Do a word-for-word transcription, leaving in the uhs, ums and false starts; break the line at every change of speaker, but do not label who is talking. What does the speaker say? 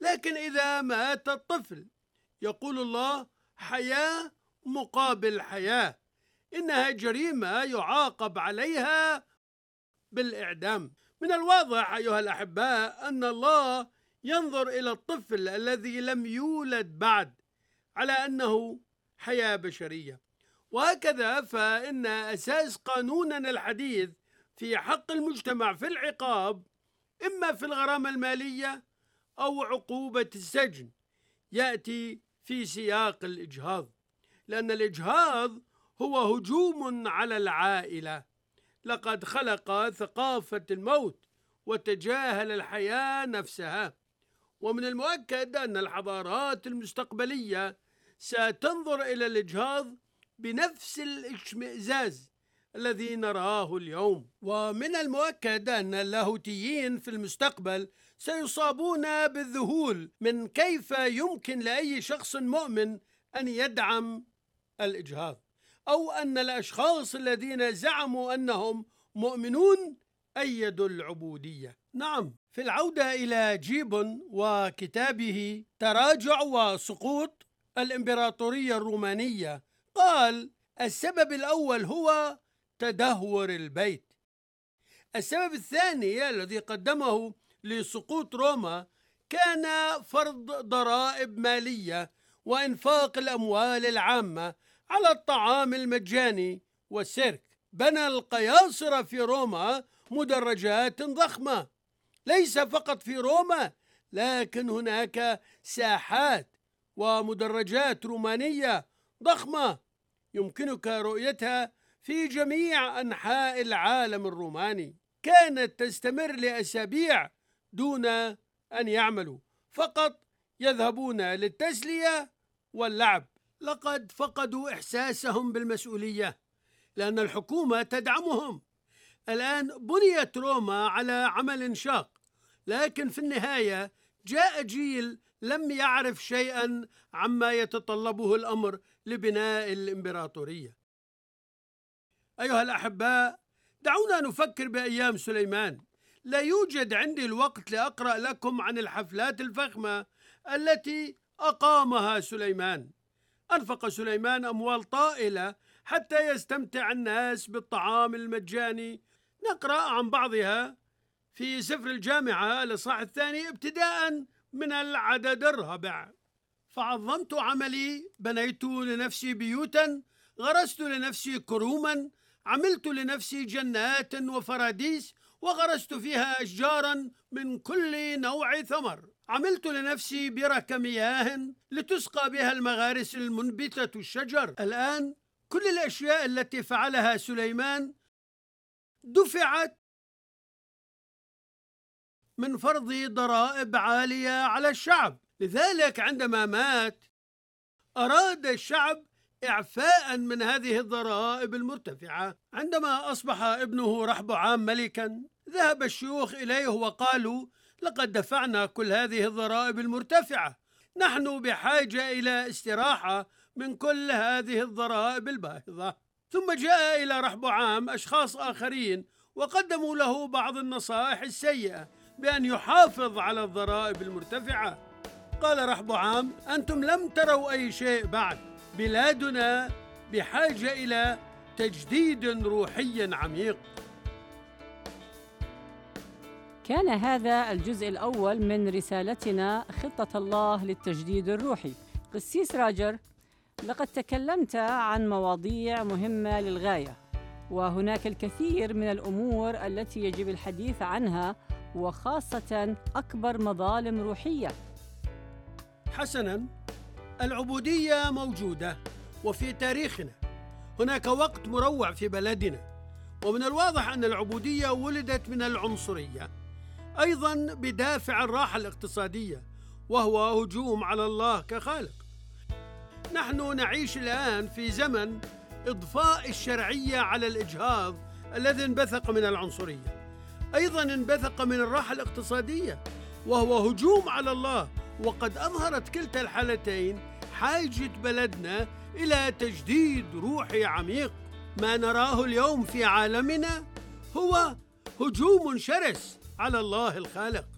لكن إذا مات الطفل يقول الله: حياة مقابل حياة، إنها جريمة يعاقب عليها بالإعدام. من الواضح أيها الأحباء أن الله ينظر إلى الطفل الذي لم يولد بعد على أنه حياة بشرية. وهكذا فإن أساس قانوننا الحديث في حق المجتمع في العقاب، إما في الغرامة المالية أو عقوبة السجن، يأتي في سياق الإجهاض، لأن الإجهاض هو هجوم على العائلة. لقد خلق ثقافة الموت وتجاهل الحياة نفسها. ومن المؤكد أن الحضارات المستقبلية ستنظر إلى الإجهاض بنفس الاشمئزاز الذي نراه اليوم. ومن المؤكد أن اللاهوتيين في المستقبل سيصابون بالذهول من كيف يمكن لأي شخص مؤمن أن يدعم الإجهاض، أو أن الأشخاص الذين زعموا أنهم مؤمنون أيدوا العبودية. نعم، في العودة إلى جيبون وكتابه تراجع وسقوط الإمبراطورية الرومانية، قال: السبب الأول هو تدهور البيت. السبب الثاني الذي قدمه لسقوط روما كان فرض ضرائب مالية وإنفاق الأموال العامة على الطعام المجاني والسيرك. بنى القياصرة في روما مدرجات ضخمة، ليس فقط في روما، لكن هناك ساحات ومدرجات رومانية ضخمة يمكنك رؤيتها في جميع أنحاء العالم الروماني. كانت تستمر لأسابيع دون أن يعملوا، فقط يذهبون للتسلية واللعب. لقد فقدوا إحساسهم بالمسؤولية لأن الحكومة تدعمهم. الآن بنيت روما على عمل شاق، لكن في النهاية جاء جيل لم يعرف شيئا عما يتطلبه الأمر لبناء الإمبراطورية. أيها الأحباء، دعونا نفكر بأيام سليمان. لا يوجد عندي الوقت لأقرأ لكم عن الحفلات الفخمة التي أقامها سليمان. أنفق سليمان أموال طائلة حتى يستمتع الناس بالطعام المجاني. نقرأ عن بعضها في سفر الجامعة الإصحاح الثاني ابتداء من العدد الرابع: فعظمت عملي، بنيت لنفسي بيوتا، غرست لنفسي كروما، عملت لنفسي جنات وفراديس، وغرست فيها أشجارا من كل نوع ثمر. عملت لنفسي برك مياه لتسقى بها المغارس المنبتة الشجر. الآن كل الأشياء التي فعلها سليمان دفعت من فرض ضرائب عالية على الشعب. لذلك عندما مات أراد الشعب إعفاء من هذه الضرائب المرتفعة. عندما أصبح ابنه رحبعام ملكا، ذهب الشيوخ إليه وقالوا: لقد دفعنا كل هذه الضرائب المرتفعة، نحن بحاجة إلى استراحة من كل هذه الضرائب الباهظة. ثم جاء إلى رحبعام أشخاص آخرين وقدموا له بعض النصائح السيئة بأن يحافظ على الضرائب المرتفعة. قال رحبعام: أنتم لم تروا أي شيء بعد، بلادنا بحاجة إلى تجديد روحي عميق.
كان هذا الجزء الأول من رسالتنا خطة الله للتجديد الروحي. قسيس راجر، لقد تكلمت عن مواضيع مهمة للغاية، وهناك الكثير من الأمور التي يجب الحديث عنها، وخاصة أكبر مظالم روحية.
حسناً، العبودية موجودة وفي تاريخنا. هناك وقت مروع في بلدنا، ومن الواضح أن العبودية ولدت من العنصرية، أيضاً بدافع الراحة الاقتصادية، وهو هجوم على الله كخالق. نحن نعيش الآن في زمن إضفاء الشرعية على الإجهاض الذي انبثق من العنصرية، أيضاً انبثق من الراحة الاقتصادية، وهو هجوم على الله. وقد أظهرت كلتا الحالتين حاجة بلدنا إلى تجديد روحي عميق. ما نراه اليوم في عالمنا هو هجوم شرس على الله الخالق.